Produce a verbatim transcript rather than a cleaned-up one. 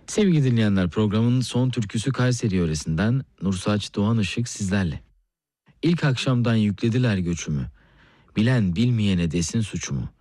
Sevgili dinleyenler, programın son türküsü Kayseri yöresinden Nursaç Doğan Işık sizlerle. İlk akşamdan yüklediler göçümü, bilen bilmeyene desin suçumu.